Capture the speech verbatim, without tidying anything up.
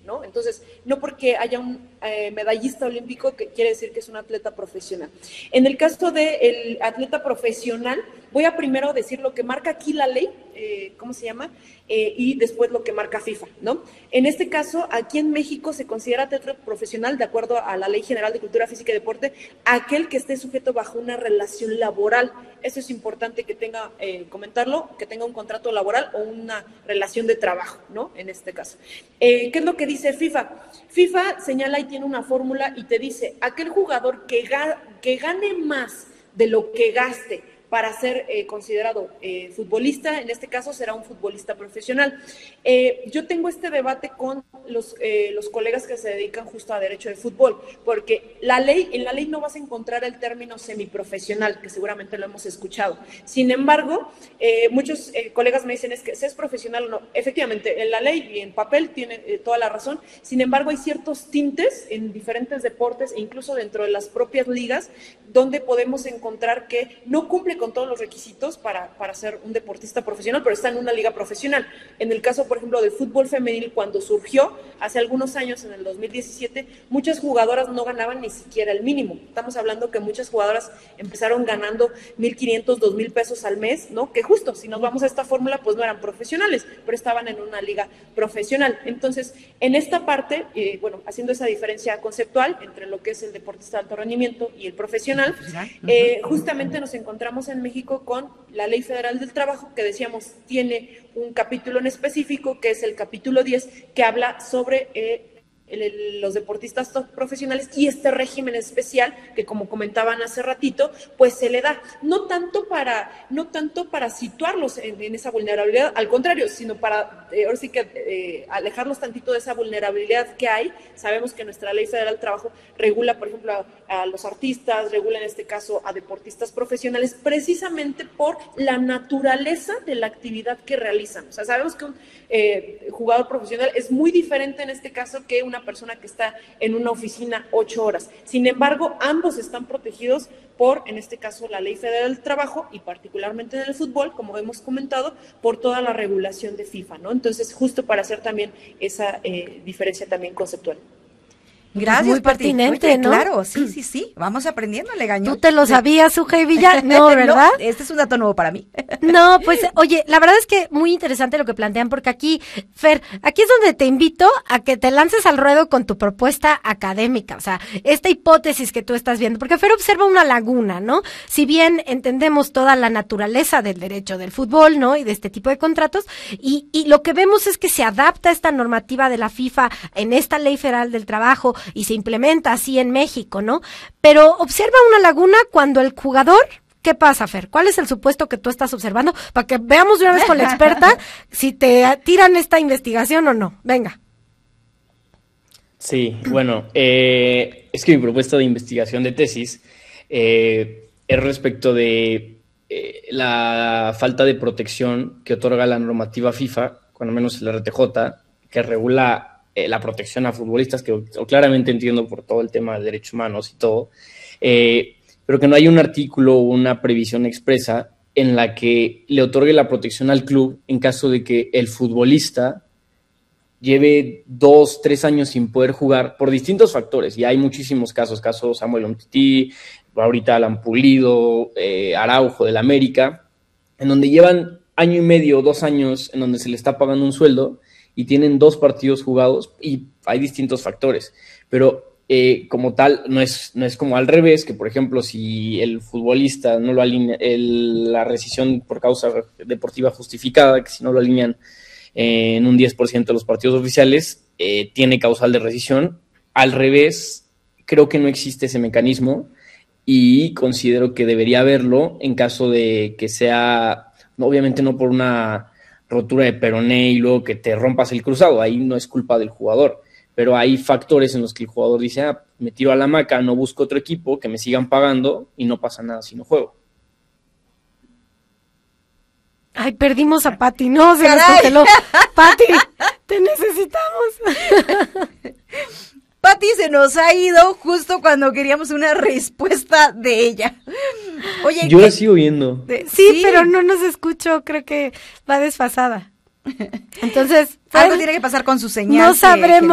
¿no? Entonces, no porque haya un eh, medallista olímpico que quiere decir que es un atleta profesional. En el caso del atleta profesional, voy a primero decir lo que marca aquí la ley, eh, ¿cómo se llama? Eh, y después lo que marca FIFA, ¿no? En este caso, aquí en México se considera atleta profesional, de acuerdo a la Ley General de Cultura Física y Deporte, aquel que esté sujeto bajo una relación laboral. Eso es importante que tenga, eh, comentarlo, que tenga un contrato laboral o una relación de trabajo, ¿no? En este caso. Eh, ¿Qué es lo que dice FIFA? FIFA señala y tiene una fórmula y te dice, aquel jugador que, ga que gane más de lo que gaste para ser eh, considerado eh, futbolista, en este caso será un futbolista profesional. Eh, yo tengo este debate con los, eh, los colegas que se dedican justo a derecho de fútbol, porque la ley, en la ley no vas a encontrar el término semiprofesional, que seguramente lo hemos escuchado. Sin embargo, eh, muchos eh, colegas me dicen, es que si es profesional o no. Efectivamente, en la ley y en papel tiene eh, toda la razón. Sin embargo, hay ciertos tintes en diferentes deportes e incluso dentro de las propias ligas, donde podemos encontrar que no cumple con todos los requisitos para, para ser un deportista profesional, pero está en una liga profesional. En el caso, por ejemplo, del fútbol femenil, cuando surgió hace algunos años, en el dos mil diecisiete, muchas jugadoras no ganaban ni siquiera el mínimo. Estamos hablando que muchas jugadoras empezaron ganando mil quinientos, dos mil pesos al mes, ¿no? Que justo, si nos vamos a esta fórmula, pues no eran profesionales, pero estaban en una liga profesional. Entonces, en esta parte, eh, bueno, haciendo esa diferencia conceptual entre lo que es el deportista de alto rendimiento y el profesional, eh, justamente nos encontramos en México con la Ley Federal del Trabajo, que decíamos tiene un capítulo en específico, que es el capítulo diez, que habla sobre eh, el, el, los deportistas profesionales y este régimen especial que, como comentaban hace ratito, pues se le da, no tanto para, no tanto para situarlos en, en esa vulnerabilidad, al contrario, sino para, eh, ahora sí que eh, alejarlos tantito de esa vulnerabilidad que hay. Sabemos que nuestra Ley Federal del Trabajo regula, por ejemplo, a, a los artistas, regula en este caso a deportistas profesionales, precisamente por la naturaleza de la actividad que realizan. O sea, sabemos que un eh, jugador profesional es muy diferente en este caso que una persona que está en una oficina ocho horas. Sin embargo, ambos están protegidos por, en este caso, la Ley Federal del Trabajo y particularmente en el fútbol, como hemos comentado, por toda la regulación de FIFA, ¿no? Entonces, justo para hacer también esa eh, diferencia también conceptual. Gracias, muy Pati. pertinente, Oye, ¿no? Claro, sí, sí, sí. Vamos aprendiendo, Legañón. ¿Tú te lo sabías, Sujei Villar? No, ¿verdad? No, este es un dato nuevo para mí. No, pues, oye, la verdad es que muy interesante lo que plantean, porque aquí, Fer, aquí es donde te invito a que te lances al ruedo con tu propuesta académica, o sea, esta hipótesis que tú estás viendo, porque Fer observa una laguna, ¿no? Si bien entendemos toda la naturaleza del derecho del fútbol, ¿no? Y de este tipo de contratos, y, y lo que vemos es que se adapta esta normativa de la FIFA en esta Ley Federal del Trabajo, y se implementa así en México, ¿no? Pero observa una laguna cuando el jugador, ¿qué pasa, Fer? ¿Cuál es el supuesto que tú estás observando? Para que veamos de una vez con la experta si te tiran esta investigación o no. Venga. Sí, bueno, eh, es que mi propuesta de investigación de tesis eh, es respecto de eh, la falta de protección que otorga la normativa FIFA, cuando menos el R T J, que regula Eh, la protección a futbolistas, que claramente entiendo por todo el tema de derechos humanos y todo, eh, pero que no hay un artículo o una previsión expresa en la que le otorgue la protección al club en caso de que el futbolista lleve dos, tres años sin poder jugar por distintos factores, y hay muchísimos casos, caso Samuel Umtiti, ahorita Alan Pulido, eh, Araujo del América, en donde llevan año y medio, dos años en donde se le está pagando un sueldo y tienen dos partidos jugados, y hay distintos factores, pero eh, como tal no es, no es como al revés, que por ejemplo si el futbolista no lo alinea, el, la rescisión por causa deportiva justificada, que si no lo alinean eh, en un diez por ciento de los partidos oficiales, eh, tiene causal de rescisión. Al revés, creo que no existe ese mecanismo, y considero que debería haberlo en caso de que sea, obviamente no por una rotura de peroné y luego que te rompas el cruzado, ahí no es culpa del jugador, pero hay factores en los que el jugador dice, ah, me tiro a la hamaca, no busco otro equipo, que me sigan pagando y no pasa nada si no juego. Ay, perdimos a Pati, no, se nos congeló. Pati, te necesitamos. Pati se nos ha ido justo cuando queríamos una respuesta de ella. Oye, yo la sigo viendo. Sí, sí, pero no nos escucho, creo que va desfasada. Entonces, algo tiene que pasar con su señal. No sabremos.